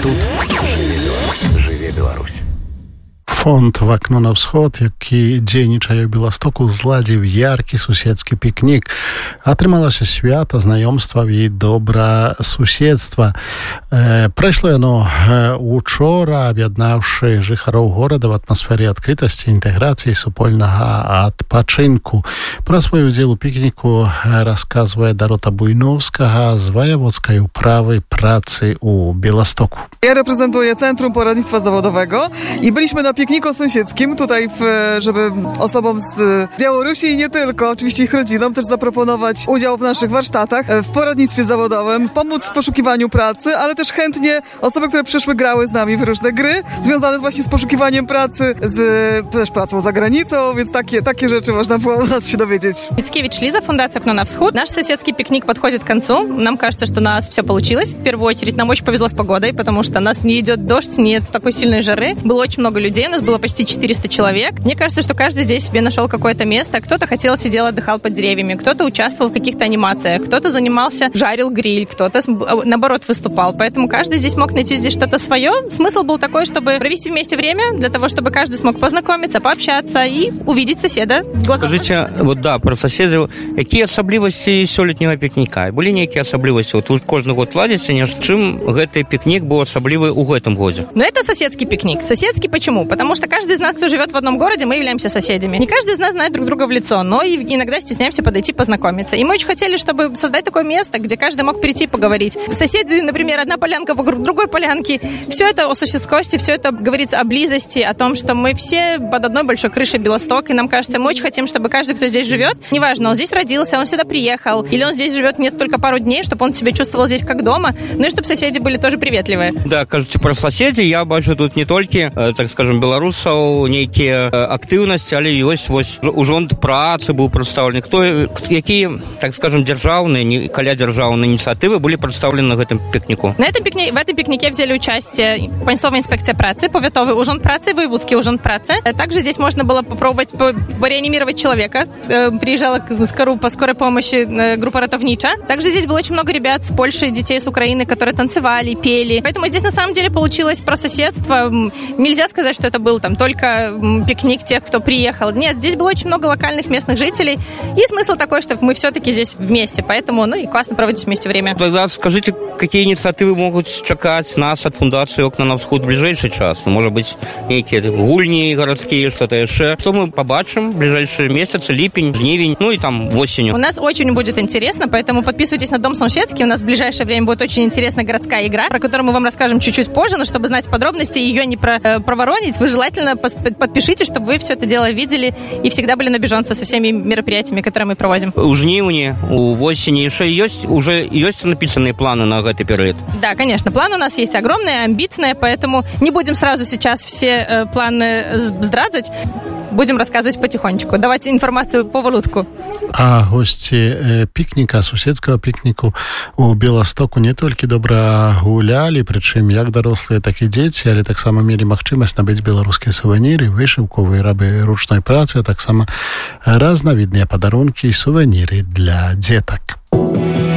Тут жыве Беларусь. Фонд «В окно на ўсход», які дзейнічае ў Беластоку, зладзіў яркі суседскі пікнік. Атрымалася свята знаёмстваў і добрасуседства. Прайшло яно учора, аб'яднаўшы жыхароў горада в атмасферы адкрытасці, інтэграцыі, супольнага адпачынку. Пра свой удзел у пікніку расказвае Дарота Буйновскага з wojewódzkiej uprawy pracy u Białegostoku. Ja reprezentuję Centrum Poradnictwa Zawodowego i byliśmy na pikniku sąsiedzkim tutaj, żeby osobom z Białorusi i nie tylko, oczywiście ich rodzinom, też zaproponować udział w naszych warsztatach w poradnictwie zawodowym, pomóc w poszukiwaniu pracy, ale też chętnie osoby, które przyszły, grały z nami w różne gry związane właśnie z poszukiwaniem pracy, też pracą za granicą, więc takie rzeczy można było u nas się dowiedzieć. Мицкевич Лиза, фундация «Окно на всход». Наш соседский пикник подходит к концу. Нам кажется, что у нас все получилось. В первую очередь нам очень повезло с погодой, потому что у нас не идет дождь, нет такой сильной жары. Было очень много людей, у нас было почти 400 человек. Мне кажется, что каждый здесь себе нашел какое-то место. Кто-то хотел, сидел, отдыхал под деревьями, кто-то участвовал в каких-то анимациях, кто-то занимался, жарил гриль, кто-то, наоборот, выступал. Поэтому каждый здесь мог найти здесь что-то свое. Смысл был такой, чтобы провести вместе время, для того, чтобы каждый смог познакомиться, пообщаться и увидеть соседа. Скажите, вот да, про соседей. Какие особливости сёлетняга пікніка? Былі нейкія особливости? Вот вы кожны год ладзіце, не з чым гэты пікнік быў асаблівы ў гэтым годзе? Но это соседский пикник. Соседский почему? Потому что каждый из нас, кто живет в одном городе, мы являемся соседями. Не каждый из нас знает друг друга в лицо, но и иногда стесняемся подойти познакомиться. И мы очень хотели, чтобы создать такое место, где каждый мог прийти поговорить. Соседи, например, одна полянка вокруг другой полянки. Все это о соседскости, все это говорится о близости, о том, что мы все под одной большой крышей Белосток, и нам кажется, мы очень хотим, чтобы каждый, кто здесь живет, неважно, он здесь родился, он сюда приехал, или он здесь живет только пару дней, чтобы он себя чувствовал здесь как дома, ну и чтобы соседи были тоже приветливые. Да, кажется, про соседей я бачу тут не толькі, так скажем, беларусаў, нейкія актыўнасці, але ёсць вось ужонт працы быў прадстаўлены. Якія, так скажем, дзяржаўныя, каля дзяржаўныя ініцыятывы былі прадстаўлены на гэтым пікніку? В этом пикнике взяли участие Państwowa инспекция працы, поветовый ужин працы, воеводский ужин працы. Также здесь можно было попробовать реанимировать человека. Приезжала по скорой помощи группа «Ратовнича». Также здесь было очень много ребят с Польши, детей с Украины, которые танцевали, пели. Поэтому здесь на самом деле получилось про соседство. Нельзя сказать, что это был там только пикник тех, кто приехал. Нет, здесь было очень много локальных местных жителей. И смысл такой, что мы все-таки здесь вместе. Поэтому, ну и классно проводить вместе время. Тогда скажите, какие инициативы могут чакать нас от фундации «Окна на всход» в ближайший час? Ну, может быть, некие гульни городские, что-то еще. Что мы побачим в ближайшие месяцы, липень, жнивень, ну и там осенью? У нас очень будет интересно, поэтому подписывайтесь на Дом Сумщецкий. У нас в ближайшее время будет очень интересная городская игра, про которую мы вам расскажем чуть-чуть позже, но чтобы знать подробности и ее не проворонить, вы желательно подпишите, чтобы вы все это дело видели и всегда были на бежонце со всеми мероприятиями, которые мы проводим. У жнивні, у осени еще есть написанные планы на этот период? Да, конечно. План у нас есть огромный, амбитный, поэтому не будем сразу сейчас все планы здрadzać. Будем рассказывать потихонечку. Давайте информацию поволутку. А гости пікніка, суседскага пікніку у Беластоку не толькі добра гулялі, прычым як дарослыя, так і дзеці, але таксама мелі магчымасць набыць беларускія сувеніры, вышыўку, вырабы ручной працы, а таксама разнавідныя падарункі і сувеніры для дзетак.